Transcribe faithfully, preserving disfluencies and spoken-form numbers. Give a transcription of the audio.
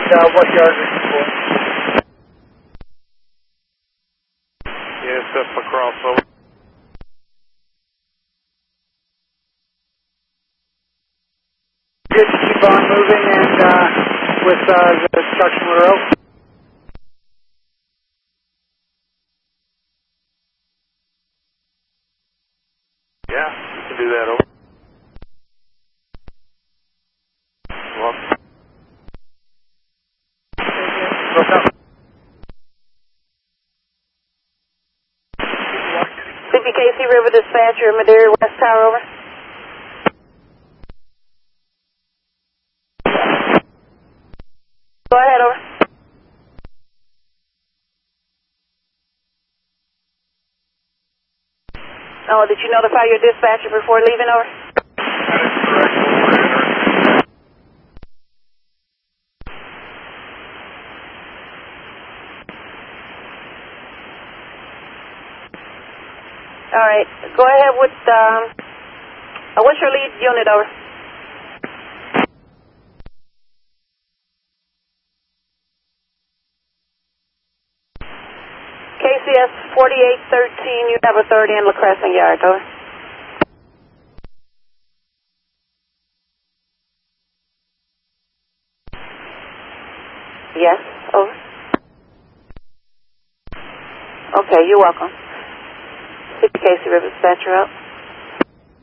uh, what yard is it for? Yes, that's my crossover. Good to keep on moving and uh, with uh, the suction rope. Yeah, you can do that, over. Well, C P K C River Dispatcher, Madeira West Tower, over. Go ahead, over. Oh, did you notify your dispatcher before leaving, over? that is correct, over. All right, go ahead with, um, uh, what's your lead unit, over? K C S forty-eight thirteen, you have authority in La Crescent Yard, over. Yes, over. Okay, you're welcome. C P K C River Dispatcher out.